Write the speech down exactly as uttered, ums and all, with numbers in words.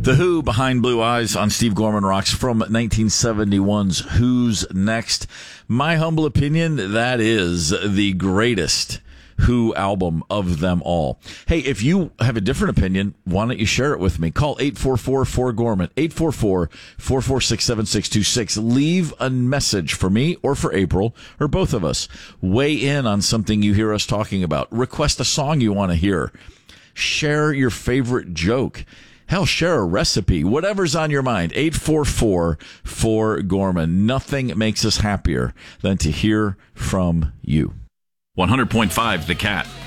The Who behind Blue Eyes on Steve Gorman Rocks from nineteen seventy-one's Who's Next. My humble opinion, that is the greatest Who album of them all. Hey, if you have a different opinion, why don't you share it with me? Call eight four four, four, Gorman, eight four four, four four six, seven six two six. Leave a message for me or for April or both of us. Weigh in on something you hear us talking about. Request a song you want to hear. Share your favorite joke. Hell, share a recipe. Whatever's on your mind. eight four four, four, Gorman. Nothing makes us happier than to hear from you. one hundred point five The Cat.